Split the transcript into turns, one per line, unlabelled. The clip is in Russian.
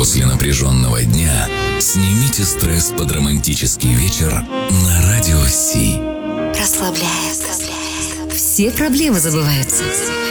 После напряженного дня снимите стресс под романтический вечер на Радио Си.
Расслабляет. Все проблемы забываются.